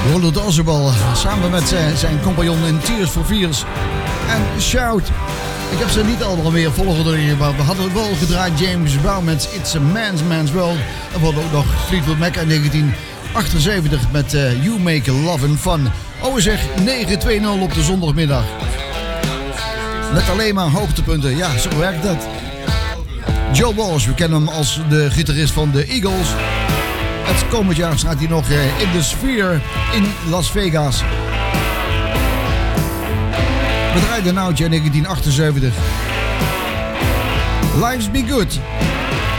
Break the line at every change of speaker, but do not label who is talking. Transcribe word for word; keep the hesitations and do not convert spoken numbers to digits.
Ronald Orzabal samen met zijn, zijn compagnon in Tears for Fears en Shout. Ik heb ze niet allemaal meer volgorde, maar we hadden wel gedraaid James Brown met It's a Man's Man's World. En we hadden ook nog Fleetwood Mac in negentien achtenzeventig met uh, You Make Love and Fun. Oh zeg, negen twee nul op de zondagmiddag. Met alleen maar hoogtepunten, ja, zo werkt dat. Joe Walsh, we kennen hem als de gitarist van de Eagles. Het komend jaar staat hij nog in de Sphere in Las Vegas. We draaiden een oudje in negentien achtenzeventig. Lives Be Good.